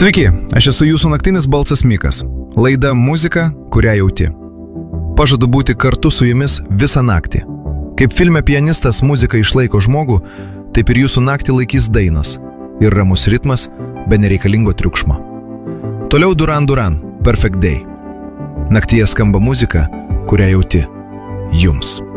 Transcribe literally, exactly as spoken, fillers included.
Sveiki, aš esu jūsų naktinis balsas Mikas. Laida muzika, kurią jauti. Pažadu būti kartu su jumis visą naktį. Kaip filme pianistas muzika išlaiko žmogų, taip ir jūsų naktį laikys dainos ir ramus ritmas be nereikalingo triukšmo. Toliau Duran Duran, Perfect Day. Naktyje skamba muzika, kurią jauti jums.